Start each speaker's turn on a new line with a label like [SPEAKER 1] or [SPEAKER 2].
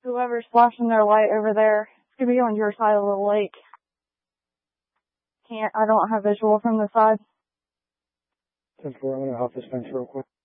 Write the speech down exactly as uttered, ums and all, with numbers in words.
[SPEAKER 1] Whoever's flashing their light over there, it's going to be on your side of the lake. Can't, I don't have visual from the side.
[SPEAKER 2] ten four, I'm going to hop this fence real quick.